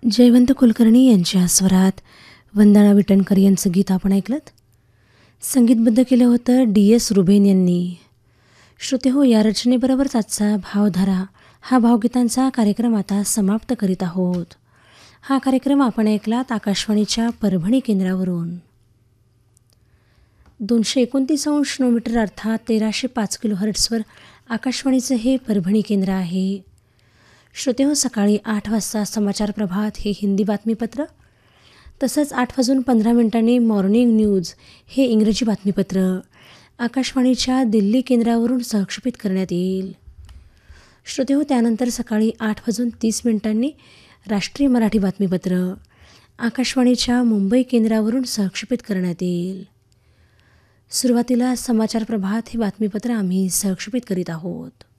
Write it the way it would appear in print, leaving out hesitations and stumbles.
जयवंत कुलकर्णी यांच्या स्वरात वंदना विटणकर यांचं गीत आपण ऐकलं. संगीतबद्ध केलं होतं DS रुबेन यांनी. श्रोते हो, या रचनेबरोबरच आजचा भावधारा हा भावगीतांचा कार्यक्रम आता समाप्त करीत आहोत. हा कार्यक्रम आपण ऐकलात आकाशवाणीच्या परभणी केंद्रावरून. 229 अर्थात 1305 किलोहर्ट्झवर आकाशवाणीचं हे परभणी केंद्र आहे. श्रोते हो, सकाळी 8 वाजता समाचार प्रभात हे हिंदी बातमीपत्र, तसंच 8:15 मॉर्निंग न्यूज हे इंग्रजी बातमीपत्र आकाशवाणीच्या दिल्ली केंद्रावरून सहक्षेपित करण्यात येईल. श्रोते हो, त्यानंतर सकाळी 8:30 राष्ट्रीय मराठी बातमीपत्र आकाशवाणीच्या मुंबई केंद्रावरून सहक्षेपित करण्यात येईल. सुरुवातीला समाचार प्रभात हे बातमीपत्र आम्ही सहक्षेपित करीत आहोत.